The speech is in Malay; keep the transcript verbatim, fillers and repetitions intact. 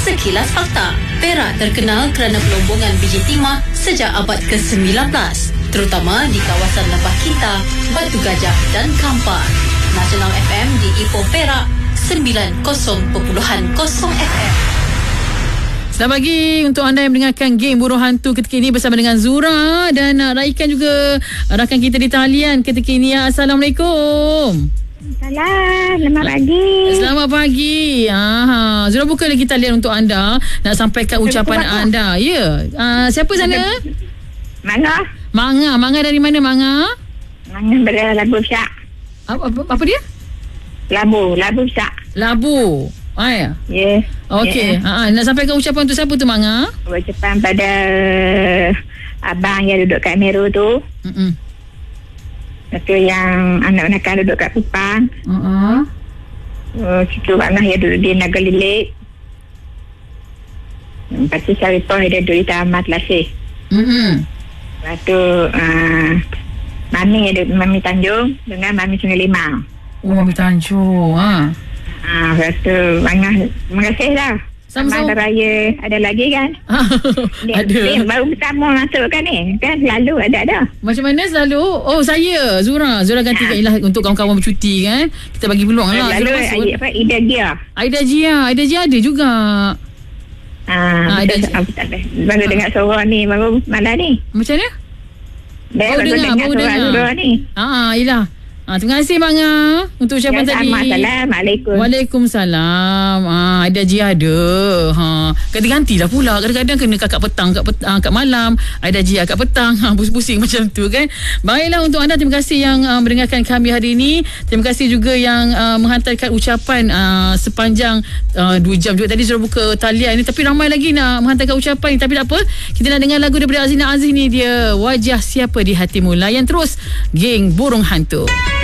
Sekilas Fakta. Perak terkenal kerana pelombongan biji timah sejak abad ke sembilan belas, terutama di kawasan Lembah Kinta, Batu Gajah dan Kampar. Nasional F M di Ipoh Perak sembilan puluh perpuluhan kosong F M. Selamat pagi untuk anda yang mendengarkan Geng Burung Hantu ketika ini bersama dengan Zura dan uh, raikan juga rakan kita di talian ketika ini. Assalamualaikum. Salam, selamat pagi. Selamat pagi. Aha, Zura buka lagi talian untuk anda nak sampaikan ucapan Betul, anda. Ya. Uh, siapa sana? Manga. Manga. Manga dari mana Manga? Manga dari Labu Syak. Apa, apa, apa dia? Labu, Labu Syak. Labu. Ah, ya. Ya. Okey. Yeah. Ha, nak sampaikan ucapan untuk siapa tu Manga? Ucapan pada abang yang duduk kat Meru tu. Hmm. Itu yang anak-anak kan duduk kat Kupang. Uh-uh. Uh, situ Manga yang duduk di Nagalilik. Lepas tu Saripah dia duduk di Tamat Lasih. Hmm. Lepas tu uh, Mami ada Mami Tanjung dengan Mami Sungai Limau. Oh, Mami Tanjung. Ha. Ah, lepas tu Manga, terima kasih lah. Sama-sama. Sama raya ada lagi kan? Ni, Ada. Ni baru pertama masuk kan ni. Kan selalu ada-ada. Macam mana selalu? Oh, saya Zura. Zura gantikan Ha. Ilah untuk kawan-kawan bercuti kan. Kita bagi peluang lah. Lalu Zura masuk. apa Ida Gia. Aida Jia. Aida Jia ada juga. Ah, Ah, betul. Ida- Ah, betul, betul. Baru dengar suara ni baru malam ni. Macam mana? Dia Baru baru dengar, dengar baru suara dengar. suara ni. Ah, Ilah. Ah, terima kasih Manga untuk ucapan Ya, tadi. sama. Assalamualaikum. Waalaikumsalam. Ah, Aida Jia ada. Ha, ganti-gantilah pula. Kadang-kadang kena kat petang, kat, pet, ah, kat malam. Aida Jia kat petang. Ha, pusing-pusing macam tu kan. Baiklah untuk anda, terima kasih yang uh, mendengarkan kami hari ini. Terima kasih juga yang uh, menghantarkan ucapan uh, sepanjang uh, dua jam juga. Tadi sudah buka talian ni, tapi ramai lagi nak menghantarkan ucapan ni. Tapi tak apa, kita nak dengar lagu daripada Azina Aziz ni. Dia Wajah Siapa di Hatimu. Layan terus Geng Burung Hantu.